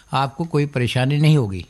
आपको कोई परेशानी नहीं होगी।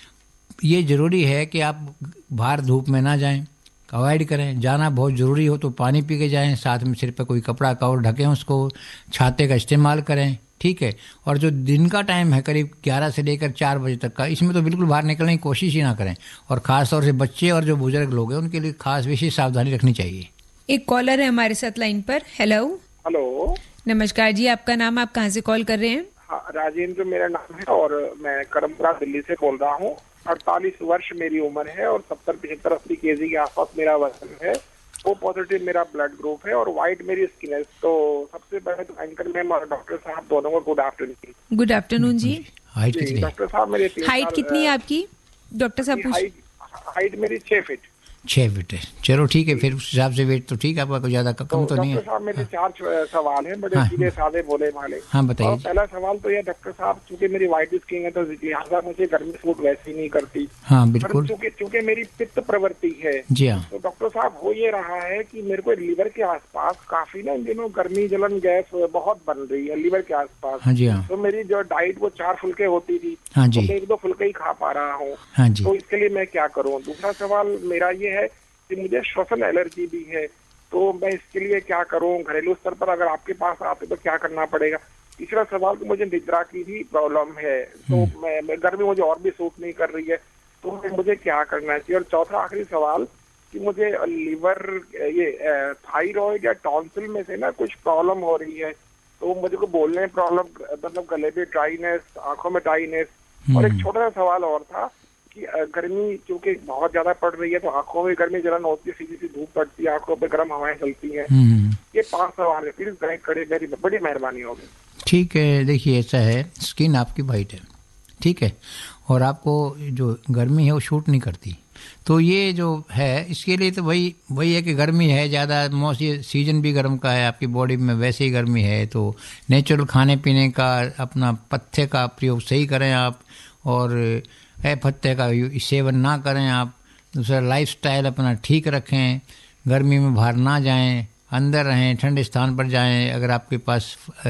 ये ज़रूरी है कि आप बाहर धूप में ना जाएं, अवॉइड करें। जाना बहुत ज़रूरी हो तो पानी पी के जाएं, साथ में सिर पे कोई कपड़ा कवर ढकें, उसको छाते का इस्तेमाल करें, ठीक है। और जो दिन का टाइम है करीब 11 से लेकर 4 बजे तक का, इसमें तो बिल्कुल बाहर निकलने की कोशिश ही ना करें। और ख़ास तौर से बच्चे और जो बुजुर्ग लोग हैं उनके लिए खास विशेष सावधानी रखनी चाहिए। एक कॉलर है हमारे साथ लाइन पर। हेलो। हेलो, नमस्कार जी, आपका नाम, आप कहाँ से कॉल कर रहे हैं? हाँ, राजेंद्र मेरा नाम है और मैं करमपुरा दिल्ली से बोल रहा हूँ। 48 वर्ष मेरी उम्र है और 70-75-80 केजी के आसपास मेरा वजन है। ओ पॉजिटिव मेरा ब्लड ग्रुप है और व्हाइट मेरी स्किन है। तो सबसे पहले तो एंकर मैम और डॉक्टर साहब दोनों को गुड आफ्टरनून। गुड आफ्टरनून जी। हाइट कितनी है डॉक्टर साहब? मेरे हाइट कितनी है आपकी डॉक्टर साहब? हाइट मेरी 6 फीट। 6 फीट है, चलो ठीक है, फिर उस हिसाब से वेट तो ठीक है आपका, कोई ज़्यादा कम तो नहीं है। डॉक्टर साहब मेरे 4 सवाल हैं, बड़े सीधे साधे भोले भाले। हाँ बताइए। पहला सवाल तो ये डॉक्टर साहब, चूंकि मेरी व्हाइट स्किन है तो लिहाजा मुझे गर्मी सूट वैसे ही नहीं करती। हाँ बिल्कुल। चूंकि मेरी पित्त प्रवृत्ति है जी हाँ, तो डॉक्टर साहब हो ये रहा है कि मेरे को लीवर के आसपास काफी ना इन दिनों गर्मी जलन गैस बहुत बन रही है लीवर के आसपास। हाँ जी हाँ, तो मेरी जो डाइट वो 4 फुल्के होती थी, हाँ जी, तो मैं 1-2 फुल्के ही खा पा रहा हूँ। हाँ जी। तो इसके लिए मैं क्या करूँ? दूसरा सवाल मेरा ये है कि मुझे श्वसन एलर्जी भी है, तो मैं इसके लिए क्या करूं? घरेलू स्तर पर अगर आपके पास आते तो क्या करना पड़ेगा? तीसरा सवाल कि मुझे निद्रा की भी प्रॉब्लम है, तो मैं गर्मी मुझे और भी सूट नहीं कर रही है, तो मुझे क्या करना चाहिए? और चौथा आखिरी सवाल कि मुझे लीवर ये थायराइड या टॉन्सिल में से ना कुछ प्रॉब्लम हो रही है, तो मुझे को बोलने में प्रॉब्लम, मतलब गले में ड्राइनेस, आंखों में ड्राइनेस। और एक छोटा सा सवाल और था कि गर्मी क्योंकि बहुत ज्यादा पड़ रही है तो आंखों में गर्मी जलन होती है, सीधी सी धूप पड़ती है, आंखों पे गर्म हवाएं चलती हैं। ये 5 सवाल है, प्लीज गाइड करें, मेरी बड़ी मेहरबानी होगी। ठीक है, देखिए ऐसा है, स्किन आपकी वाइट है, ठीक है, और आपको जो गर्मी है वो शूट नहीं करती, तो ये जो है इसके लिए तो वही है कि गर्मी है ज़्यादा, मौसम सीजन भी गर्म का है, आपकी बॉडी में वैसे ही गर्मी है, तो नेचुरल खाने पीने का अपना पत्ते का प्रयोग सही करें आप, और पत्ते का सेवन ना करें आप। दूसरा लाइफस्टाइल अपना ठीक रखें, गर्मी में बाहर ना जाएं, अंदर रहें, ठंडे स्थान पर जाएं। अगर आपके पास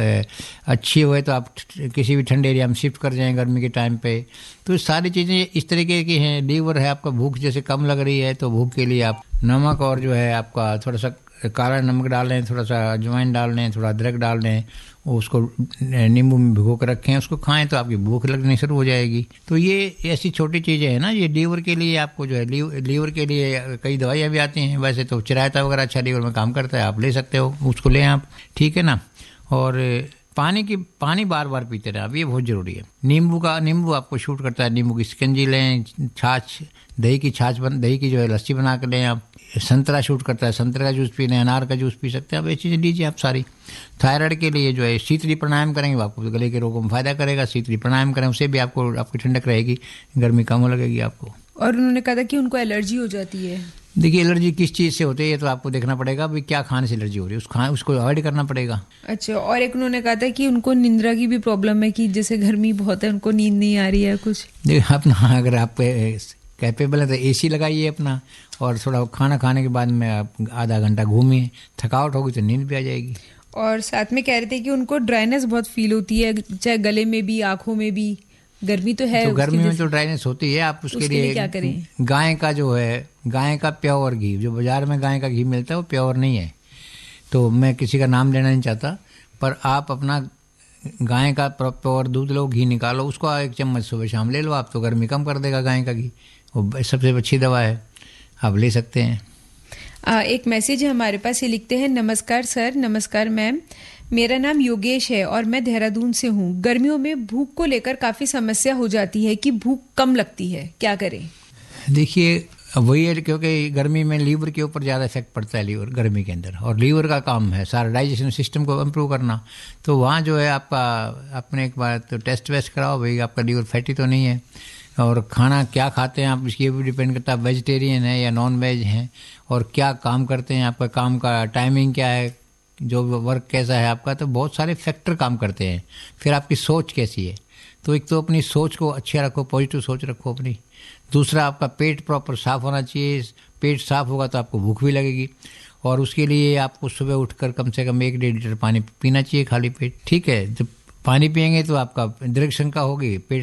अच्छी हुए तो आप किसी भी ठंडे एरिया में शिफ्ट कर जाएं गर्मी के टाइम पे। तो सारी चीज़ें इस तरीके की हैं। लीवर है आपका, भूख जैसे कम लग रही है तो भूख के लिए आप नमक और जो है आपका थोड़ा सा काला नमक डाल लें, थोड़ा सा अजवाइन डाल लें, थोड़ा अदरक डाल लें, उसको नींबू में भिगो कर रखें, उसको खाएं तो आपकी भूख लगनी शुरू हो जाएगी। तो ये ऐसी छोटी चीज़ें हैं ना, ये लीवर के लिए आपको जो है लीवर के लिए कई दवाइयाँ भी आती हैं। वैसे तो चिरायता वगैरह अच्छा लीवर में काम करता है, आप ले सकते हो, उसको लें आप, ठीक है ना। और पानी बार बार पीते रहें आप, ये बहुत ज़रूरी है। नींबू आपको शूट करता है, नींबू की शिकंजी लें, छाछ, दही की जो है लस्सी बना कर लें आप। संतरा शूट करता है, संतरे का जूस पी लें, अनार का जूस पी सकते हैं आप, ये चीज़ें लीजिए आप सारी। थायराइड के लिए जो है शीतली प्राणायाम करेंगे, आपको गले के रोगों में फायदा करेगा। शीतली प्राणायाम करें, उससे भी आपको आपकी ठंडक रहेगी, गर्मी कम लगेगी आपको। और उन्होंने कहा था कि उनको एलर्जी हो जाती है। देखिए एलर्जी किस चीज़ से होती है ये तो आपको देखना पड़ेगा, भाई क्या खाने से एलर्जी हो रही है, उसको अवॉइड करना पड़ेगा। अच्छा, और एक उन्होंने कहा था कि उनको निंद्रा की भी प्रॉब्लम है, कि जैसे गर्मी बहुत है उनको नींद नहीं आ रही है कुछ। देखिए अपना अगर आप कैपेबल है तो एसी लगाइए अपना, और थोड़ा खाना खाने के बाद में आप आधा घंटा घूमिए, थकावट होगी तो नींद भी आ जाएगी। और साथ में कह रहे थे कि उनको ड्राइनेस बहुत फील होती है, चाहे गले में भी, आंखों में भी। गर्मी तो है, तो गर्मी में तो ड्राइनेस होती है, आप उसके लिए क्या करें? गाय का जो है, गाय का प्योर घी, जो बाजार में गाय का घी मिलता है वो प्योर नहीं है, तो मैं किसी का नाम लेना नहीं चाहता, पर आप अपना गाय का प्योर दूध लो, घी निकालो, उसको 1 चम्मच सुबह शाम ले लो आप, तो गर्मी कम कर देगा गाय का घी, वो सबसे अच्छी दवा है, आप ले सकते हैं। एक मैसेज है हमारे पास, ये लिखते हैं, नमस्कार सर। नमस्कार मैम, मेरा नाम योगेश है और मैं देहरादून से हूँ। गर्मियों में भूख को लेकर काफ़ी समस्या हो जाती है कि भूख कम लगती है, क्या करें? देखिए वही है, क्योंकि गर्मी में लीवर के ऊपर ज़्यादा इफेक्ट पड़ता है, लीवर गर्मी के अंदर, और लीवर का काम है सारा डाइजेशन सिस्टम को इम्प्रूव करना। तो वहाँ जो है आपका, अपने एक बार तो टेस्ट वेस्ट कराओ भाई, आपका लीवर फैटी तो नहीं है, और खाना क्या खाते हैं आप, इसके भी डिपेंड करता है वेजिटेरियन है या नॉन वेज हैं, और क्या काम करते हैं, आपका काम का टाइमिंग क्या है, जो वर्क कैसा है आपका, तो बहुत सारे फैक्टर काम करते हैं। फिर आपकी सोच कैसी है, तो एक तो अपनी सोच को अच्छा रखो, पॉजिटिव सोच रखो अपनी। दूसरा आपका पेट प्रॉपर साफ़ होना चाहिए, पेट साफ़ होगा तो आपको भूख भी लगेगी, और उसके लिए आपको सुबह उठकर कम से कम 1-1.5 लीटर पानी पीना चाहिए खाली पेट, ठीक है। जब पानी पियेंगे तो आपका दीर्घ शंका होगी, पेट